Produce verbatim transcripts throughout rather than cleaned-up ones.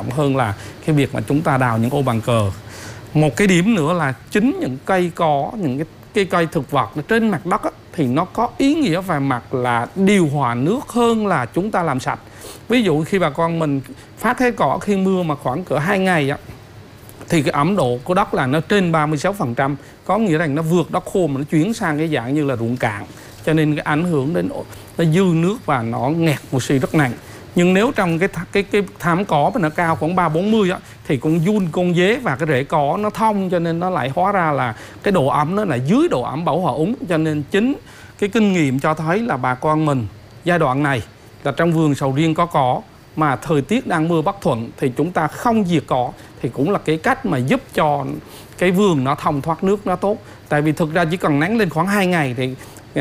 trọng hơn là cái việc mà chúng ta đào những ô bàn cờ. Một cái điểm nữa là chính những cây cỏ, những cái cây cây thực vật trên mặt đất á, thì nó có ý nghĩa về mặt là điều hòa nước hơn là chúng ta làm sạch. Ví dụ khi bà con mình phát cái cỏ khi mưa mà khoảng cỡ hai ngày á, thì cái ẩm độ của đất là nó trên ba mươi sáu phần trăm, có nghĩa rằng nó vượt đất khô mà nó chuyển sang cái dạng như là ruộng cạn, cho nên cái ảnh hưởng đến nó dư nước và nó nghẹt oxy rất nặng. Nhưng nếu trong cái cái cái thảm cỏ mà nó cao khoảng ba bốn mươi á, thì con giun, con dế và cái rễ cỏ nó thông, cho nên nó lại hóa ra là cái độ ẩm nó là dưới độ ẩm bảo hòa úng. Cho nên chính cái kinh nghiệm cho thấy là bà con mình giai đoạn này là trong vườn sầu riêng có cỏ mà thời tiết đang mưa bất thuận thì chúng ta không diệt cỏ thì cũng là cái cách mà giúp cho cái vườn nó thông thoát nước nó tốt. Tại vì thực ra chỉ cần nắng lên khoảng hai ngày thì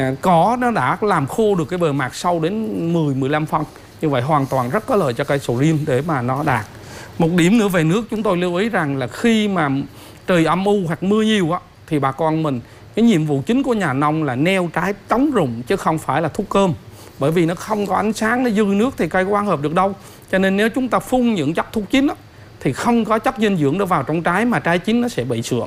cỏ nó đã làm khô được cái bề mặt sâu đến mười mười lăm phân. Như vậy hoàn toàn rất có lợi cho cây sầu riêng để mà nó đạt. Một điểm nữa về nước chúng tôi lưu ý rằng là khi mà trời âm u hoặc mưa nhiều á, thì bà con mình cái nhiệm vụ chính của nhà nông là neo trái chống rụng chứ không phải là thuốc cơm. Bởi vì nó không có ánh sáng, nó dư nước thì cây quang hợp được đâu. Cho nên nếu chúng ta phun những chất thuốc chín á, thì không có chất dinh dưỡng nó vào trong trái mà trái chín nó sẽ bị sượng.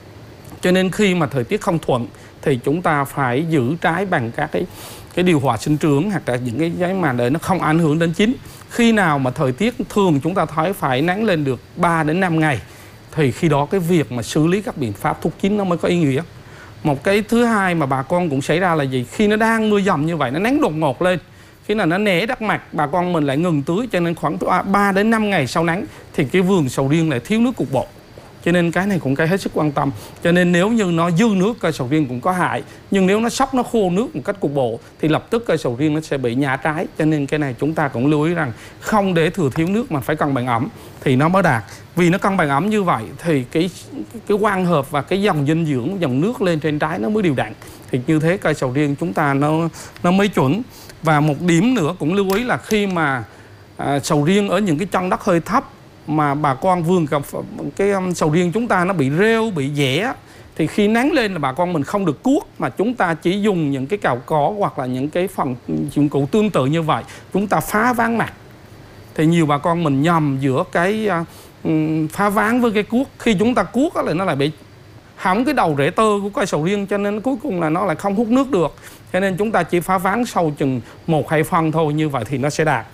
Cho nên khi mà thời tiết không thuận thì chúng ta phải giữ trái bằng các cái cái điều hòa sinh trưởng hoặc là những cái giấy mà để nó không ảnh hưởng đến chín. Khi nào mà thời tiết thường chúng ta thấy phải nắng lên được ba đến năm ngày thì khi đó cái việc mà xử lý các biện pháp thuốc chín nó mới có ý nghĩa. Một cái thứ hai mà bà con cũng xảy ra là gì? Khi nó đang mưa dầm như vậy, nó nắng đột ngột lên, khi nào nó né đất mặt, bà con mình lại ngừng tưới, cho nên khoảng ba đến năm ngày sau nắng thì cái vườn sầu riêng lại thiếu nước cục bộ. Cho nên cái này cũng cái hết sức quan tâm. Cho nên nếu như nó dư nước, cây sầu riêng cũng có hại. Nhưng nếu nó sốc, nó khô nước một cách cục bộ thì lập tức cây sầu riêng nó sẽ bị nhả trái. Cho nên cái này chúng ta cũng lưu ý rằng không để thừa thiếu nước mà phải cân bằng ẩm thì nó mới đạt. Vì nó cân bằng ẩm như vậy thì cái cái quang hợp và cái dòng dinh dưỡng, dòng nước lên trên trái nó mới đều đặn. Thì như thế cây sầu riêng chúng ta nó nó mới chuẩn. Và một điểm nữa cũng lưu ý là khi mà à, sầu riêng ở những cái chân đất hơi thấp mà bà con vườn cái sầu riêng chúng ta nó bị rêu, bị dẻ thì khi nắng lên là bà con mình không được cuốc, mà chúng ta chỉ dùng những cái cào cỏ hoặc là những cái phần dụng cụ tương tự như vậy, chúng ta phá ván mặt. Thì nhiều bà con mình nhầm giữa cái uh, phá ván với cái cuốc. Khi chúng ta cuốc là nó lại bị hỏng cái đầu rễ tơ của cây sầu riêng, cho nên cuối cùng là nó lại không hút nước được. Cho nên chúng ta chỉ phá ván sâu chừng một hai phân thôi, như vậy thì nó sẽ đạt.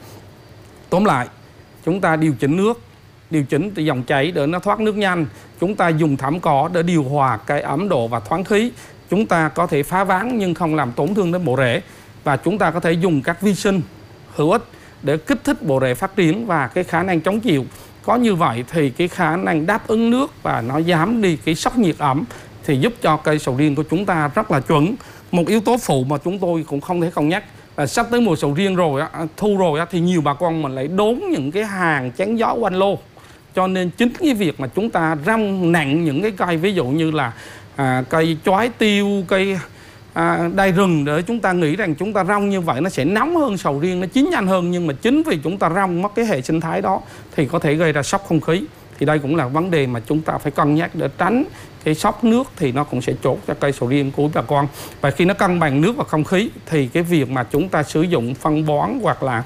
Tóm lại, chúng ta điều chỉnh nước, điều chỉnh dòng chảy để nó thoát nước nhanh. Chúng ta dùng thảm cỏ để điều hòa cái ẩm độ và thoáng khí. Chúng ta có thể phá ván nhưng không làm tổn thương đến bộ rễ. Và chúng ta có thể dùng các vi sinh hữu ích để kích thích bộ rễ phát triển và cái khả năng chống chịu. Có như vậy thì cái khả năng đáp ứng nước và nó giảm đi cái sốc nhiệt ẩm thì giúp cho cây sầu riêng của chúng ta rất là chuẩn. Một yếu tố phụ mà chúng tôi cũng không thể không nhắc là sắp tới mùa sầu riêng rồi, thu rồi thì nhiều bà con mình lại đốn những cái hàng chắn gió quanh lô. Cho nên chính cái việc mà chúng ta rong nặng những cái cây ví dụ như là à, cây chói tiêu, cây à, đai rừng để chúng ta nghĩ rằng chúng ta rong như vậy nó sẽ nóng hơn sầu riêng, nó chín nhanh hơn. Nhưng mà chính vì chúng ta rong mất cái hệ sinh thái đó thì có thể gây ra sốc không khí. Thì đây cũng là vấn đề mà chúng ta phải cân nhắc để tránh cái sốc nước thì nó cũng sẽ chốt cho cây sầu riêng của bà con. Và khi nó cân bằng nước và không khí thì cái việc mà chúng ta sử dụng phân bón hoặc là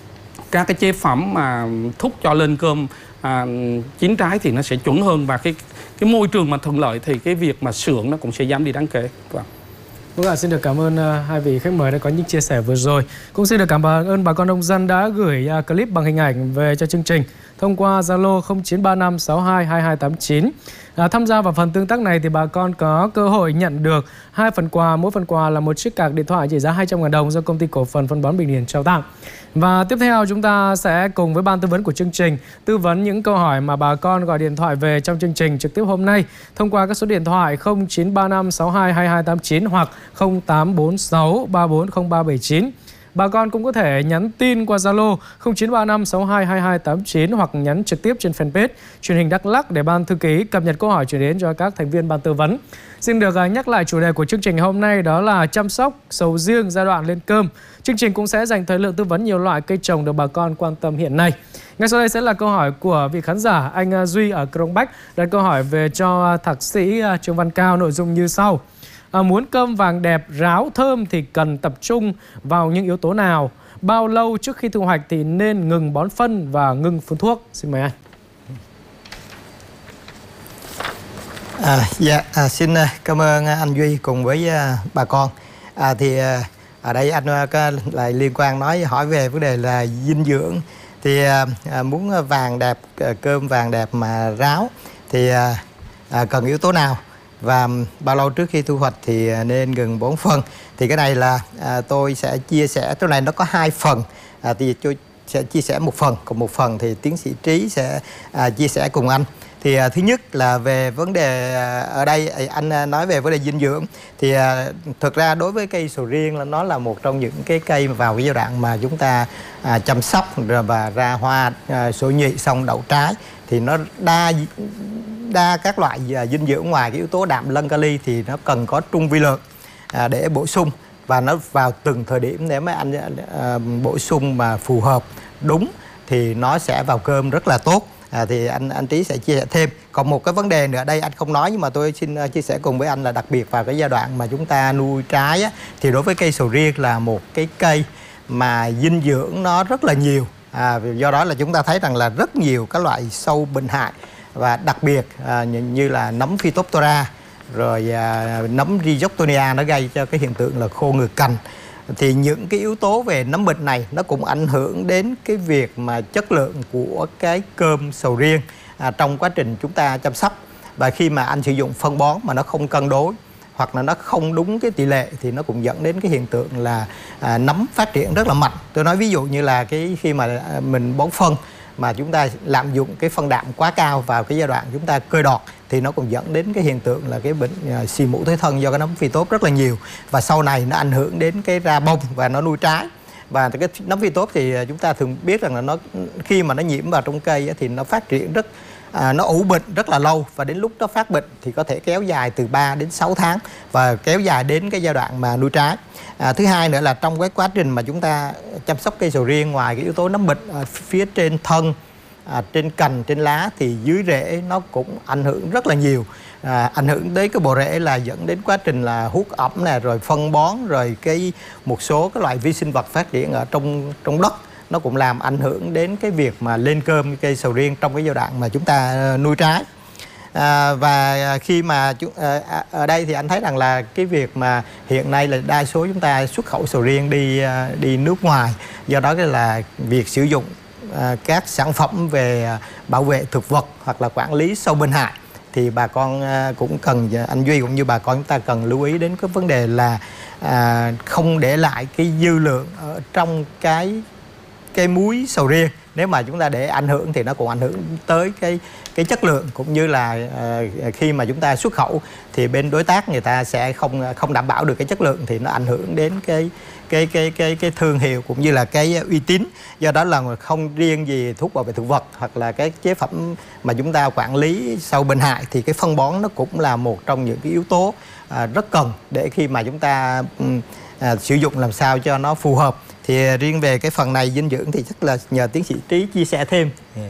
các cái chế phẩm mà thúc cho lên cơm à, chín trái thì nó sẽ chuẩn hơn, và cái cái môi trường mà thuận lợi thì cái việc mà sượng nó cũng sẽ giảm đi đáng kể. Vâng. Vâng ạ, xin được cảm ơn uh, hai vị khách mời đã có những chia sẻ vừa rồi. Cũng xin được cảm ơn bà con nông dân đã gửi uh, clip bằng hình ảnh về cho chương trình thông qua Zalo không chín ba năm sáu hai hai hai tám chín. À, tham gia vào phần tương tác này thì bà con có cơ hội nhận được hai phần quà, mỗi phần quà là một chiếc card điện thoại trị giá hai trăm nghìn đồng do công ty cổ phần phân bón Bình Điền trao tặng. Và tiếp theo chúng ta sẽ cùng với ban tư vấn của chương trình tư vấn những câu hỏi mà bà con gọi điện thoại về trong chương trình trực tiếp hôm nay thông qua các số điện thoại không chín ba năm sáu hai hai hai tám chín hoặc không tám bốn sáu ba bốn không ba bảy chín. Bà con cũng có thể nhắn tin qua Zalo không chín ba năm sáu hai hai hai tám chín hoặc nhắn trực tiếp trên fanpage Truyền hình Đắk Lắk để ban thư ký cập nhật câu hỏi chuyển đến cho các thành viên ban tư vấn. Xin được nhắc lại chủ đề của chương trình hôm nay, đó là chăm sóc sầu riêng giai đoạn lên cơm. Chương trình cũng sẽ dành thời lượng tư vấn nhiều loại cây trồng được bà con quan tâm hiện nay. Ngay sau đây sẽ là câu hỏi của vị khán giả anh Duy ở Crong Bách đặt câu hỏi về cho thạc sĩ Trương Văn Cao, nội dung như sau. À, muốn cơm vàng đẹp, ráo, thơm thì cần tập trung vào những yếu tố nào? bao lâu trước khi thu hoạch thì nên ngừng bón phân và ngừng phun thuốc? Xin mời anh. À, dạ, à, xin cảm ơn anh Duy cùng với à, bà con. À, thì à, ở đây anh à, lại liên quan nói hỏi về vấn đề là dinh dưỡng. Thì à, muốn vàng đẹp, cơm vàng đẹp mà ráo thì à, à, cần yếu tố nào và bao lâu trước khi thu hoạch thì nên ngừng bón phân? Thì cái này là à, tôi sẽ chia sẻ, chỗ này nó có hai phần. À, thì tôi sẽ chia sẻ một phần, còn một phần thì tiến sĩ Trí sẽ à, chia sẻ cùng anh. Thì à, thứ nhất là về vấn đề à, ở đây anh à, nói về vấn đề dinh dưỡng. Thì à, thực ra đối với cây sầu riêng là nó là một trong những cái cây mà vào cái giai đoạn mà chúng ta à, chăm sóc rồi và ra hoa, à, sổ nhị xong đậu trái thì nó đa đa các loại à, dinh dưỡng, ngoài cái yếu tố đạm lân kali thì nó cần có trung vi lượng à, để bổ sung, và nó vào từng thời điểm nếu mà anh à, bổ sung mà phù hợp đúng thì nó sẽ vào cơm rất là tốt. À, thì anh anh Trí sẽ chia sẻ thêm. Còn một cái vấn đề nữa đây anh không nói nhưng mà tôi xin uh, chia sẻ cùng với anh là đặc biệt vào cái giai đoạn mà chúng ta nuôi trái á, thì đối với cây sầu riêng là một cái cây mà dinh dưỡng nó rất là nhiều. À, do đó là chúng ta thấy rằng là rất nhiều các loại sâu bệnh hại, và đặc biệt à, như, như là nấm Phytophthora rồi à, nấm Rhizoctonia nó gây cho cái hiện tượng là khô ngược cành. Thì những cái yếu tố về nấm bệnh này nó cũng ảnh hưởng đến cái việc mà chất lượng của cái cơm sầu riêng à, trong quá trình chúng ta chăm sóc. Và khi mà anh sử dụng phân bón mà nó không cân đối hoặc là nó không đúng cái tỷ lệ thì nó cũng dẫn đến cái hiện tượng là à, nấm phát triển rất là mạnh. Tôi nói ví dụ như là cái khi mà mình bón phân mà chúng ta lạm dụng cái phân đạm quá cao vào cái giai đoạn chúng ta cơi đọt thì nó cũng dẫn đến cái hiện tượng là cái bệnh uh, xì mũ thế thân do cái nấm phi tốt rất là nhiều, và sau này nó ảnh hưởng đến cái ra bông và nó nuôi trái. Và cái nấm phi tốt thì chúng ta thường biết rằng là nó khi mà nó nhiễm vào trong cây thì nó phát triển rất à, nó ủ bệnh rất là lâu, và đến lúc nó phát bệnh thì có thể kéo dài từ ba đến sáu tháng và kéo dài đến cái giai đoạn mà nuôi trái. À, thứ hai nữa là trong cái quá trình mà chúng ta chăm sóc cây sầu riêng, ngoài cái yếu tố nấm bệnh ở phía trên thân, à, trên cành, trên lá thì dưới rễ nó cũng ảnh hưởng rất là nhiều. À, ảnh hưởng đến cái bộ rễ là dẫn đến quá trình là hút ẩm này, rồi phân bón, rồi cái một số cái loại vi sinh vật phát triển ở trong trong đất nó cũng làm ảnh hưởng đến cái việc mà lên cơm cây sầu riêng trong cái giai đoạn mà chúng ta nuôi trái. À, và khi mà à, ở đây thì anh thấy rằng là cái việc mà hiện nay là đa số chúng ta xuất khẩu sầu riêng đi đi nước ngoài, do đó là việc sử dụng à, các sản phẩm về bảo vệ thực vật hoặc là quản lý sâu bệnh hại thì bà con cũng cần, anh Duy cũng như bà con chúng ta cần lưu ý đến cái vấn đề là à, không để lại cái dư lượng ở trong cái cái muối sầu riêng. Nếu mà chúng ta để ảnh hưởng thì nó cũng ảnh hưởng tới cái cái chất lượng, cũng như là uh, khi mà chúng ta xuất khẩu thì bên đối tác người ta sẽ không không đảm bảo được cái chất lượng, thì nó ảnh hưởng đến cái cái cái cái cái thương hiệu cũng như là cái uy tín. Do đó là không riêng gì thuốc bảo vệ thực vật hoặc là cái chế phẩm mà chúng ta quản lý sâu bệnh hại thì cái phân bón nó cũng là một trong những cái yếu tố uh, rất cần để khi mà chúng ta um, uh, sử dụng làm sao cho nó phù hợp. Thì riêng về cái phần này dinh dưỡng thì chắc là nhờ tiến sĩ Trí chia sẻ thêm. Yeah.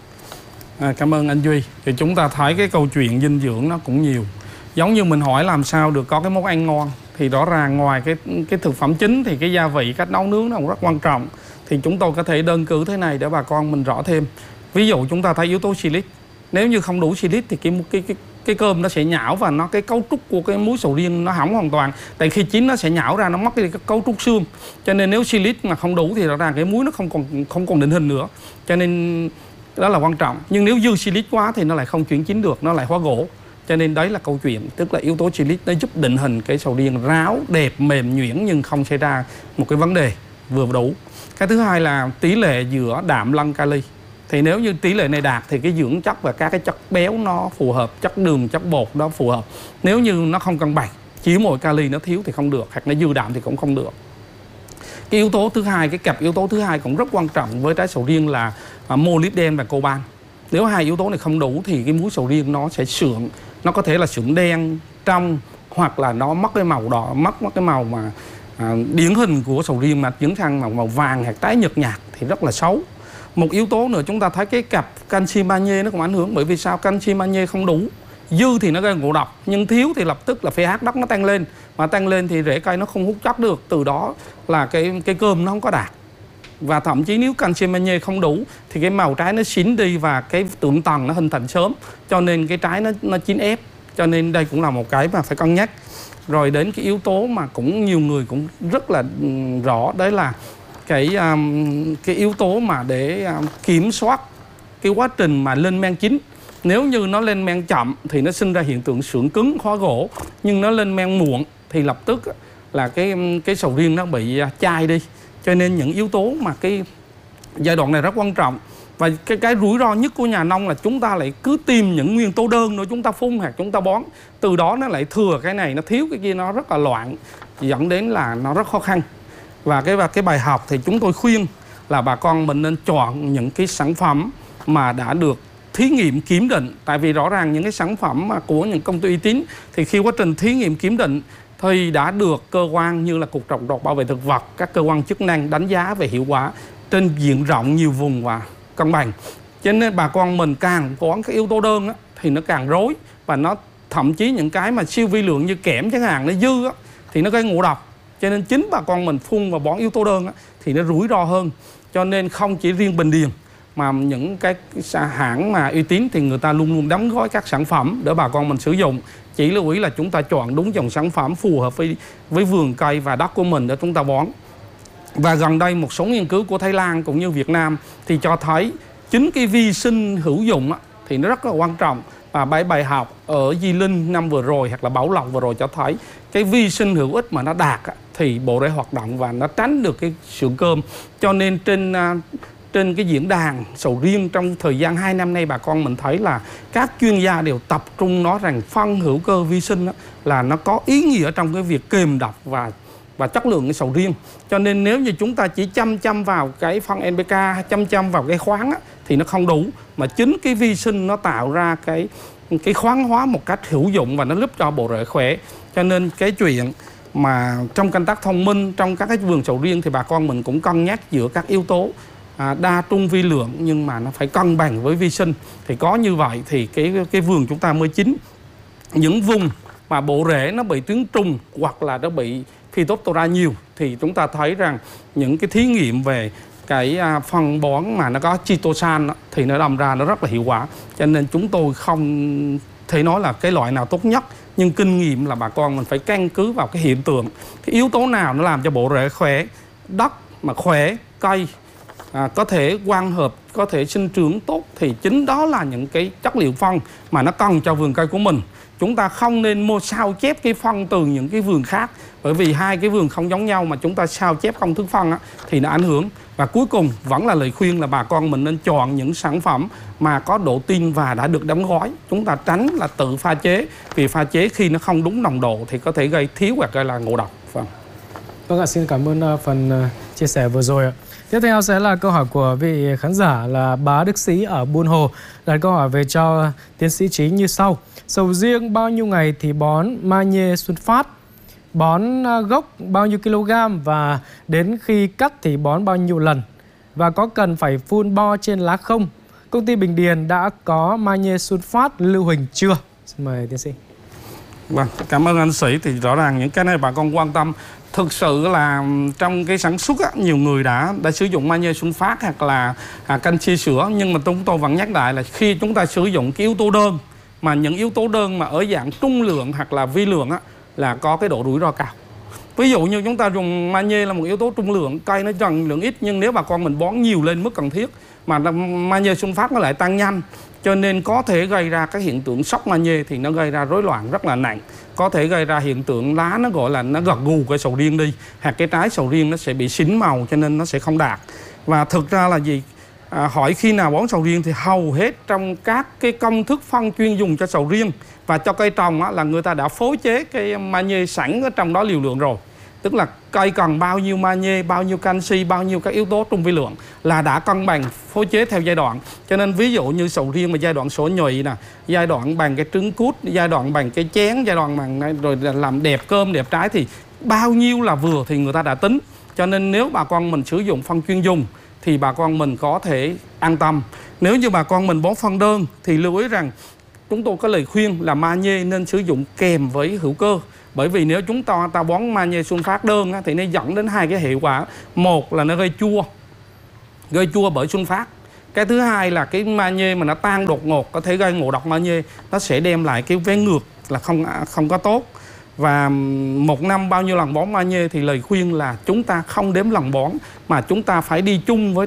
À, cảm ơn anh Duy. Thì chúng ta thấy cái câu chuyện dinh dưỡng nó cũng nhiều. Giống như mình hỏi làm sao được có cái món ăn ngon, thì rõ ràng ngoài cái cái thực phẩm chính thì cái gia vị, cách nấu nướng nó cũng rất quan trọng. Thì chúng tôi có thể đơn cử thế này để bà con mình rõ thêm. Ví dụ chúng ta thấy yếu tố silic. Nếu như không đủ silic thì cái cái cái cái cơm nó sẽ nhão, và nó cái cấu trúc của cái muối sầu riêng nó hỏng hoàn toàn. Tại khi chín nó sẽ nhão ra, nó mất đi cái cấu trúc xương. Cho nên nếu silic mà không đủ thì rõ ràng cái muối nó không còn không còn định hình nữa. Cho nên đó là quan trọng. Nhưng nếu dư silic quá thì nó lại không chuyển chín được, nó lại hóa gỗ. Cho nên đấy là câu chuyện, tức là yếu tố silic nó giúp định hình cái sầu riêng ráo, đẹp, mềm, nhuyễn nhưng không xảy ra một cái vấn đề, vừa đủ. Cái thứ hai là tỷ lệ giữa đạm lân kali. Thì nếu như tỷ lệ này đạt thì cái dưỡng chất và các cái chất béo nó phù hợp, chất đường, chất bột đó phù hợp. Nếu như nó không cân bằng, chỉ mỗi kali nó thiếu thì không được, hoặc nó dư đạm thì cũng không được. Cái yếu tố thứ hai, cái cặp yếu tố thứ hai cũng rất quan trọng với trái sầu riêng là molybden và coban. Nếu hai yếu tố này không đủ thì cái muối sầu riêng nó sẽ sượng, nó có thể là sượng đen, trong, hoặc là nó mất cái màu đỏ, mất mất cái màu mà à, điển hình của sầu riêng mà chuyển sang màu màu vàng hoặc tái nhợt nhạt thì rất là xấu. Một yếu tố nữa chúng ta thấy cái cặp canxi magie nó cũng ảnh hưởng, bởi vì sao? Canxi magie không đủ, dư thì nó gây ngộ độc, nhưng thiếu thì lập tức là pH đất nó tăng lên, mà tăng lên thì rễ cây nó không hút chất được, từ đó là cái cái cơm nó không có đạt. Và thậm chí nếu canxi magie không đủ thì cái màu trái nó xỉn đi và cái tượng tầng nó hình thành sớm, cho nên cái trái nó nó chín ép. Cho nên đây cũng là một cái mà phải cân nhắc. Rồi đến cái yếu tố mà cũng nhiều người cũng rất là rõ, đấy là cái um, cái yếu tố mà để um, kiểm soát cái quá trình mà lên men chín. Nếu như nó lên men chậm thì nó sinh ra hiện tượng sượng cứng hóa gỗ, nhưng nó lên men muộn thì lập tức là cái cái sầu riêng nó bị chai đi. Cho nên những yếu tố mà cái giai đoạn này rất quan trọng. Và cái cái rủi ro nhất của nhà nông là chúng ta lại cứ tìm những nguyên tố đơn nữa chúng ta phun hoặc chúng ta bón, từ đó nó lại thừa cái này, nó thiếu cái kia, nó rất là loạn, dẫn đến là nó rất khó khăn. Và cái và cái bài học thì chúng tôi khuyên là bà con mình nên chọn những cái sản phẩm mà đã được thí nghiệm kiểm định. Tại vì rõ ràng những cái sản phẩm mà của những công ty uy tín thì khi quá trình thí nghiệm kiểm định thì đã được cơ quan như là Cục Trồng trọt Bảo vệ thực vật, các cơ quan chức năng đánh giá về hiệu quả trên diện rộng, nhiều vùng và cân bằng. Cho nên bà con mình càng bón các yếu tố đơn á, thì nó càng rối, và nó thậm chí những cái mà siêu vi lượng như kẽm chẳng hạn nó dư á, thì nó gây ngộ độc. Cho nên chính bà con mình phun và bón yếu tố đơn á, thì nó rủi ro hơn. Cho nên không chỉ riêng Bình Điền mà những cái hãng mà uy tín thì người ta luôn luôn đóng gói các sản phẩm để bà con mình sử dụng. Chỉ lưu ý là chúng ta chọn đúng dòng sản phẩm phù hợp với với vườn cây và đất của mình để chúng ta bón. Và gần đây một số nghiên cứu của Thái Lan cũng như Việt Nam thì cho thấy chính cái vi sinh hữu dụng á, thì nó rất là quan trọng. Và bài bài học ở Di Linh năm vừa rồi hoặc là Bảo Lộc vừa rồi cho thấy cái vi sinh hữu ích mà nó đạt á, thì bộ rễ hoạt động và nó tránh được cái sượng cơm. Cho nên trên trên cái diễn đàn sầu riêng trong thời gian hai năm nay, bà con mình thấy là các chuyên gia đều tập trung nói rằng phân hữu cơ vi sinh á, là nó có ý nghĩa trong cái việc kềm độc và và chất lượng cái sầu riêng. Cho nên nếu như chúng ta chỉ chăm chăm vào cái phân en pê ca, chăm chăm vào cái khoáng á, thì nó không đủ. Mà chính cái vi sinh nó tạo ra cái cái khoáng hóa một cách hữu dụng và nó giúp cho bộ rễ khỏe. Cho nên cái chuyện mà trong canh tác thông minh, trong các cái vườn sầu riêng thì bà con mình cũng cân nhắc giữa các yếu tố à, đa trung vi lượng, nhưng mà nó phải cân bằng với vi sinh. Thì có như vậy thì cái cái vườn chúng ta mới chín. Những vùng mà bộ rễ nó bị tuyến trùng hoặc là nó bị Phytophthora nhiều thì chúng ta thấy rằng những cái thí nghiệm về cái phân bón mà nó có chitosan đó, thì nó đâm ra nó rất là hiệu quả. Cho nên chúng tôi không thể nói là cái loại nào tốt nhất, nhưng kinh nghiệm là bà con mình phải căn cứ vào cái hiện tượng, cái yếu tố nào nó làm cho bộ rễ khỏe, đất mà khỏe, cây à, có thể quang hợp, có thể sinh trưởng tốt, thì chính đó là những cái chất liệu phân mà nó cần cho vườn cây của mình. Chúng ta không nên mua sao chép cái phân từ những cái vườn khác, bởi vì hai cái vườn không giống nhau mà chúng ta sao chép công thức phân á, thì nó ảnh hưởng. Và cuối cùng vẫn là lời khuyên là bà con mình nên chọn những sản phẩm mà có độ tin và đã được đóng gói. Chúng ta tránh là tự pha chế, vì pha chế khi nó không đúng nồng độ thì có thể gây thiếu hoặc gây là ngộ độc. Vâng. Vâng ạ, xin cảm ơn phần chia sẻ vừa rồi ạ. Tiếp theo sẽ là câu hỏi của vị khán giả là Bá Đức Sĩ ở Buôn Hồ, đặt câu hỏi về cho tiến sĩ Trí như sau. Sầu riêng bao nhiêu ngày thì bón magie sulfat, bón gốc bao nhiêu kg, và đến khi cắt thì bón bao nhiêu lần, và có cần phải phun bo trên lá không? Công ty Bình Điền đã có magie sulfat lưu huỳnh chưa? Xin mời tiến sĩ. Vâng, cảm ơn anh Sĩ. Thì rõ ràng những cái này bà con quan tâm. Thực sự là trong cái sản xuất á, nhiều người đã đã sử dụng magie sulfat hoặc là à, canxi sữa, nhưng mà chúng tôi vẫn nhắc lại là khi chúng ta sử dụng cái yếu tố đơn, mà những yếu tố đơn mà ở dạng trung lượng hoặc là vi lượng á, là có cái độ rủi ro cao. Ví dụ như chúng ta dùng magie là một yếu tố trung lượng, cây nó cần lượng ít, nhưng nếu bà con mình bón nhiều lên mức cần thiết mà magie sulfat nó lại tăng nhanh, cho nên có thể gây ra các hiện tượng sốc magie, thì nó gây ra rối loạn rất là nặng. Có thể gây ra hiện tượng lá nó gọi là nó gật gù cái sầu riêng đi, hoặc cái trái sầu riêng nó sẽ bị xín màu, cho nên nó sẽ không đạt. Và thực ra là gì? À, hỏi khi nào bón sầu riêng thì hầu hết trong các cái công thức phân chuyên dùng cho sầu riêng và cho cây trồng á, là người ta đã phối chế cái magie sẵn ở trong đó liều lượng rồi. Tức là cây cần bao nhiêu magie, bao nhiêu canxi, bao nhiêu các yếu tố trung vi lượng là đã cân bằng phối chế theo giai đoạn. Cho nên ví dụ như sầu riêng mà giai đoạn sổ nhụy nè, giai đoạn bằng cái trứng cút, giai đoạn bằng cái chén, giai đoạn bằng rồi làm đẹp cơm, đẹp trái, thì bao nhiêu là vừa thì người ta đã tính. Cho nên nếu bà con mình sử dụng phân chuyên dùng thì bà con mình có thể an tâm. Nếu như bà con mình bón phân đơn thì lưu ý rằng chúng tôi có lời khuyên là magie nên sử dụng kèm với hữu cơ. Bởi vì nếu chúng ta ta bón magie sulfat đơn á, thì nó dẫn đến hai cái hiệu quả. Một là nó gây chua, gây chua bởi sunfat. Cái thứ hai là cái magie mà nó tan đột ngột có thể gây ngộ độc magie, nó sẽ đem lại cái vé ngược là không không có tốt. Và một năm bao nhiêu lần bón magie thì lời khuyên là chúng ta không đếm lần bón mà chúng ta phải đi chung với